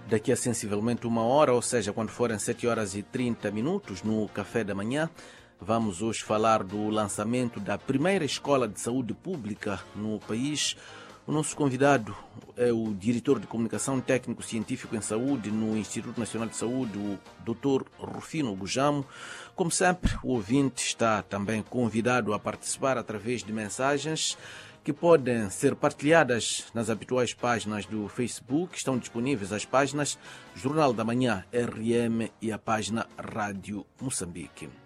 daqui a sensivelmente 1 hora, ou seja, quando forem 7h30 no Café da Manhã. Vamos hoje falar do lançamento da primeira escola de saúde pública no país. O nosso convidado é o diretor de Comunicação Técnico-Científico em Saúde no Instituto Nacional de Saúde, o Dr. Rufino Bujamo. Como sempre, o ouvinte está também convidado a participar através de mensagens que podem ser partilhadas nas habituais páginas do Facebook. Estão disponíveis as páginas Jornal da Manhã RM e a página Rádio Moçambique.